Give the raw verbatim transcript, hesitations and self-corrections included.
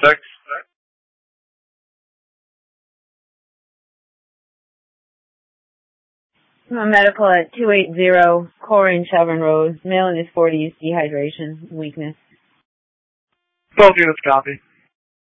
Six. My medical at two eighty, Core in Shelburne Road, male in his forties, dehydration, weakness. Both units copy.